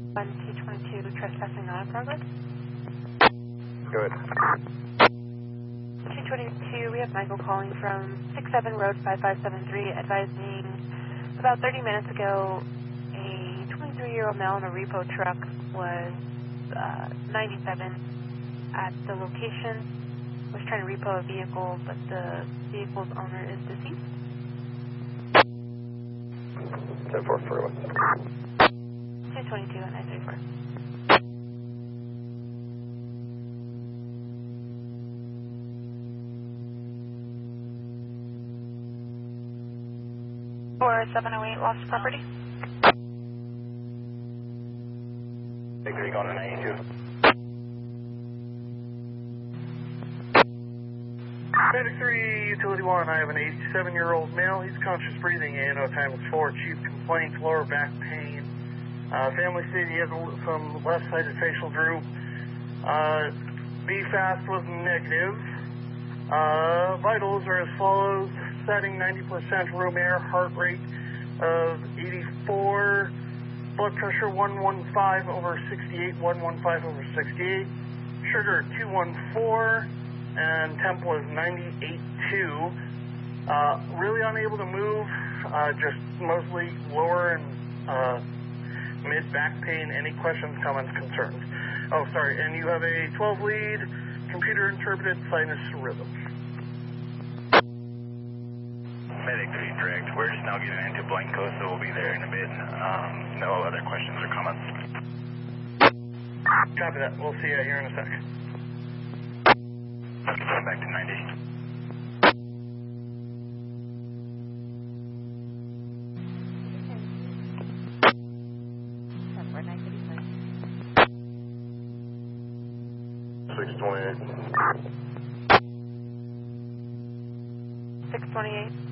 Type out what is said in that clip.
222 trespassing not in progress. Good. 222, we have Michael calling from 67 Road 5573 advising about 30 minutes ago a 23-year-old male in a repo truck was 97 at the location, was trying to repo a vehicle, but the vehicle's owner is deceased. 10-4 for what? 222 and 934. For 708 lost property. Big Rig on an 82. Medic 3, Utility 1, I have an 87-year-old male. He's conscious breathing, ANO time is 4. Chief complaints, lower back pain. Family stated he has some left-sided facial droop. BFAST was negative. Vitals are as follows. Setting 90% room air, heart rate of 84, blood pressure 115 over 68, 115 over 68, sugar 214, and temp was 98.2. Really unable to move, just mostly lower and mid back pain. Any questions, comments, concerns? Oh, sorry, and you have a 12 lead, computer interpreted sinus rhythm. Medic 3, direct. We're just now getting into Blanco, so we'll be there in a bit. No other questions or comments. Copy that. We'll see you here in a sec. Back to 90. We're 935. 628. 628.